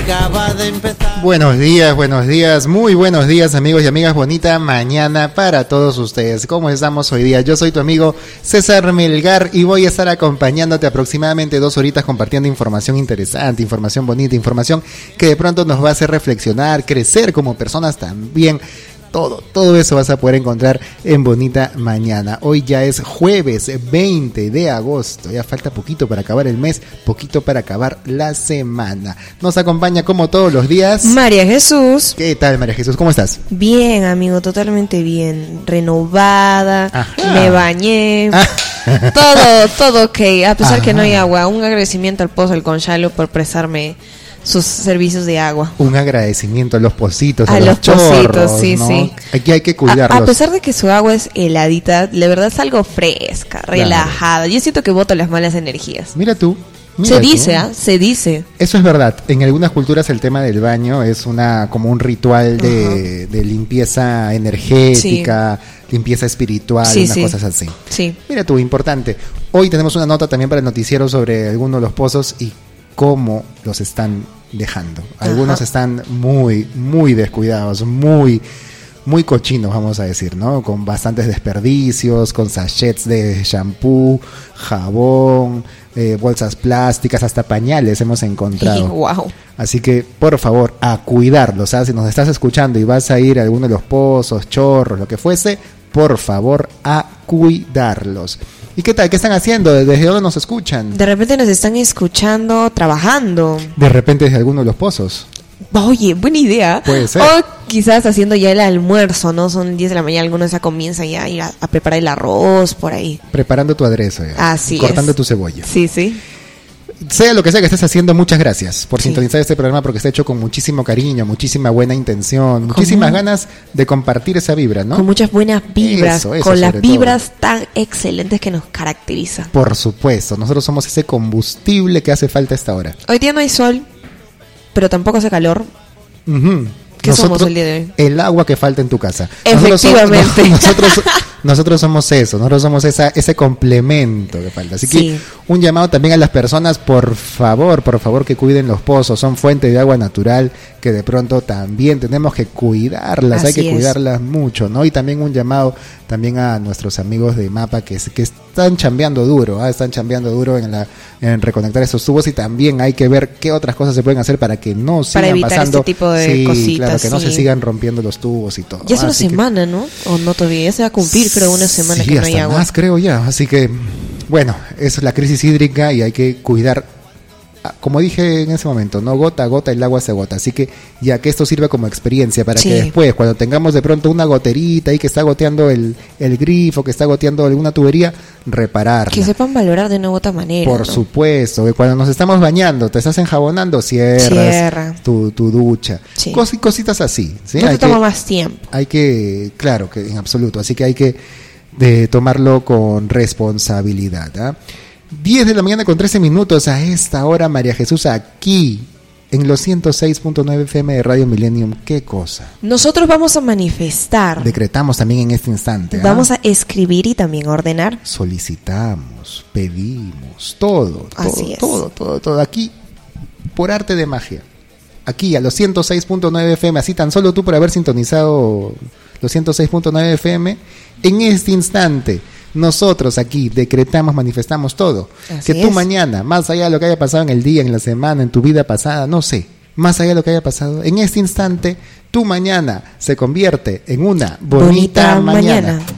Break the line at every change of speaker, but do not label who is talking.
acaba de empezar.
Buenos días, muy buenos días amigos y amigas, bonita mañana para todos ustedes. ¿Cómo estamos hoy día? Yo soy tu amigo César Melgar y voy a estar acompañándote aproximadamente 2 horitas compartiendo información interesante, información bonita, información que de pronto nos va a hacer reflexionar, crecer como personas también. Todo eso vas a poder encontrar en Bonita Mañana. Hoy ya es jueves 20 de agosto. Ya falta poquito para acabar el mes, poquito para acabar la semana. Nos acompaña como todos los días
María Jesús.
¿Qué tal, María Jesús? ¿Cómo estás?
Bien, amigo, totalmente bien. Renovada,
Ajá.
me bañé. Todo ok. A pesar que no hay agua. Un agradecimiento al Pozo del Conchalo por prestarme sus servicios de agua.
Un agradecimiento a los pocitos,
a los
chorros,
pocitos, sí,
¿no?
sí.
Aquí hay que cuidarlos.
A pesar de que su agua es heladita, la verdad es algo fresca, relajada. Yo siento que boto las malas energías.
Mira tú.
Se dice, se dice.
Eso es verdad. En algunas culturas el tema del baño es como un ritual de limpieza energética, sí, limpieza espiritual,
sí,
unas
sí,
cosas así.
Sí.
Mira tú, importante. Hoy tenemos una nota también para el noticiero sobre algunos de los pozos y cómo los están dejando. Algunos están muy descuidados, muy cochinos, vamos a decir, ¿no? Con bastantes desperdicios, con sachets de shampoo, jabón, bolsas plásticas, hasta pañales hemos encontrado.
Wow.
Así que, por favor, a cuidarlos, ¿sabes? Si nos estás escuchando y vas a ir a alguno de los pozos, chorros, lo que fuese, por favor, a cuidarlos. ¿Y qué tal? ¿Qué están haciendo? ¿Desde dónde nos escuchan?
De repente nos están escuchando trabajando.
De repente desde alguno de los pozos.
Oye, buena idea.
Puede ser.
O quizás haciendo ya el almuerzo, ¿no? Son 10 de la mañana, algunos ya comienzan ya a ir a preparar el arroz por ahí.
Preparando tu aderezo ya.
Así
cortando
es.
tu cebolla.
Sí, sí.
Sea lo que sea que estés haciendo, muchas gracias por sintonizar este programa, porque está hecho con muchísimo cariño, muchísima buena intención, muchísimas ganas de compartir esa vibra, ¿no?
Con muchas buenas vibras,
Eso,
con las
sobre
vibras tan excelentes que nos caracterizan.
Por supuesto, nosotros somos ese combustible que hace falta a esta hora.
Hoy día no hay sol, pero tampoco hace calor. ¿Qué somos el día de hoy?
El agua que falta en tu casa.
Efectivamente.
Nosotros somos eso, nosotros somos ese complemento que falta. Así que un llamado también a las personas, por favor, que cuiden los pozos, son fuente de agua natural que de pronto también tenemos que cuidarlas, hay que cuidarlas mucho, ¿no? Y también un llamado también a nuestros amigos de MAPA que están chambeando duro, en reconectar esos tubos, y también hay que ver qué otras cosas se pueden hacer para que no sigan
para evitar
pasando
este tipo de cositas.
Claro, que no se sigan rompiendo los tubos y todo.
Ya es una semana, ¿no? O no todavía, ya se va a cumplir, creo, una semana que no hay agua.
Más, creo ya. Así que, bueno, eso es la crisis hídrica y hay que cuidar. Como dije en ese momento, no gota a gota el agua se agota. Así que ya que esto sirve como experiencia para que después, cuando tengamos de pronto una goterita ahí que está goteando el grifo, que está goteando alguna tubería, repararla.
Que sepan valorar de una u otra manera.
Por supuesto, que cuando nos estamos bañando, te estás enjabonando, cierra tu ducha. Sí. Cositas así. ¿Sí?
No te toma más tiempo.
Hay que, claro, que en absoluto. Así que hay que tomarlo con responsabilidad. 10 de la mañana con 13 minutos a esta hora, María Jesús, aquí en los 106.9 FM de Radio Millennium. ¿Qué cosa?
Nosotros vamos a manifestar.
Decretamos también en este instante.
Vamos a escribir y también ordenar.
Solicitamos, pedimos, todo.
Así es.
Todo. Aquí, por arte de magia. Aquí a los 106.9 FM, así tan solo tú por haber sintonizado los 106.9 FM, en este instante. Nosotros aquí decretamos, manifestamos todo. Así que tú mañana, más allá de lo que haya pasado en el día, en la semana, en tu vida pasada, no sé, más allá de lo que haya pasado, en este instante, tu mañana se convierte en una bonita mañana.